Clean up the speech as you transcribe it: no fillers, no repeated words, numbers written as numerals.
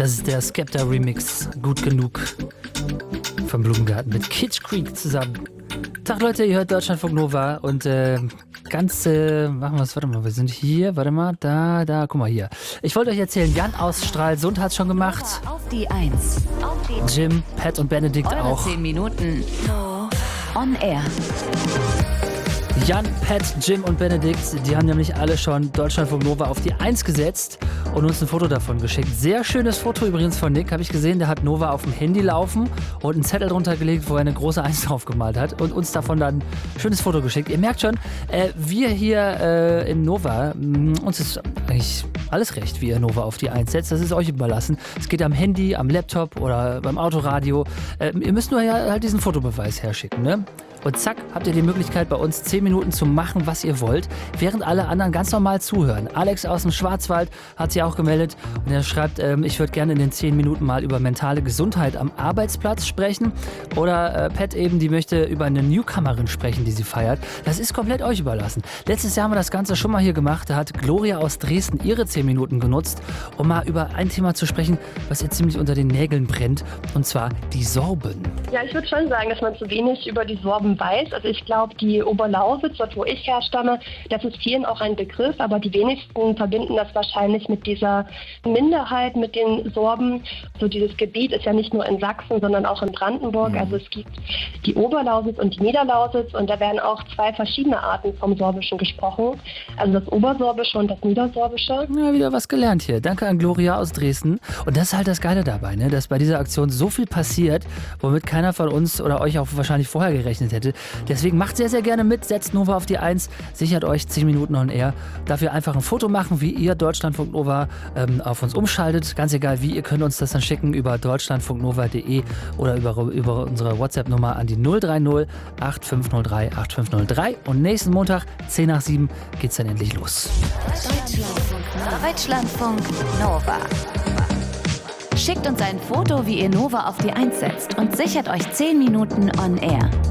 Das ist der Skepta-Remix, gut genug, vom Blumengarten mit Kitsch Creek zusammen. Tag Leute, ihr hört Deutschlandfunk Nova und machen wir es, warte mal, wir sind hier, warte mal, da, guck mal hier. Ich wollte euch erzählen, Jan aus Stralsund hat es schon gemacht. Auf die 1. Jim, Pat und Benedikt Eure auch. 10 Minuten on air. Jan, Pat, Jim und Benedikt, die haben nämlich alle schon Deutschlandfunk Nova auf die 1 gesetzt und uns ein Foto davon geschickt. Sehr schönes Foto übrigens von Nick, habe ich gesehen. Der hat Nova auf dem Handy laufen und einen Zettel drunter gelegt, wo er eine große 1 drauf gemalt hat und uns davon dann ein schönes Foto geschickt. Ihr merkt schon, wir hier in Nova, uns ist eigentlich alles recht, wie ihr Nova auf die 1 setzt. Das ist euch überlassen. Es geht am Handy, am Laptop oder beim Autoradio. Ihr müsst nur halt diesen Fotobeweis herschicken, ne? Und zack, habt ihr die Möglichkeit, bei uns 10 Minuten zu machen, was ihr wollt, während alle anderen ganz normal zuhören. Alex aus dem Schwarzwald hat sich auch gemeldet und er schreibt, ich würde gerne in den 10 Minuten mal über mentale Gesundheit am Arbeitsplatz sprechen. Oder Pat eben, die möchte über eine Newcomerin sprechen, die sie feiert. Das ist komplett euch überlassen. Letztes Jahr haben wir das Ganze schon mal hier gemacht. Da hat Gloria aus Dresden ihre 10 Minuten genutzt, um mal über ein Thema zu sprechen, was ihr ziemlich unter den Nägeln brennt. Und zwar die Sorben. Ja, ich würde schon sagen, dass man zu wenig über die Sorben weiß. Also ich glaube, die Oberlausitz, dort wo ich herstamme, das ist vielen auch ein Begriff, aber die wenigsten verbinden das wahrscheinlich mit dieser Minderheit, mit den Sorben. So dieses Gebiet ist ja nicht nur in Sachsen, sondern auch in Brandenburg. Also es gibt die Oberlausitz und die Niederlausitz und da werden auch 2 verschiedene Arten vom Sorbischen gesprochen. Also das Obersorbische und das Niedersorbische. Ja, wieder was gelernt hier. Danke an Gloria aus Dresden. Und das ist halt das Geile dabei, ne? Dass bei dieser Aktion so viel passiert, womit keiner von uns oder euch auch wahrscheinlich vorher gerechnet hätte. Deswegen macht sehr, sehr gerne mit, setzt Nova auf die 1, sichert euch 10 Minuten on air. Dafür einfach ein Foto machen, wie ihr Deutschlandfunk Nova auf uns umschaltet. Ganz egal wie, ihr könnt uns das dann schicken über deutschlandfunknova.de oder über unsere WhatsApp-Nummer an die 030 8503 8503. Und nächsten Montag, 10 nach 7, geht's dann endlich los. Deutschlandfunk Nova. Schickt uns ein Foto, wie ihr Nova auf die 1 setzt und sichert euch 10 Minuten on air.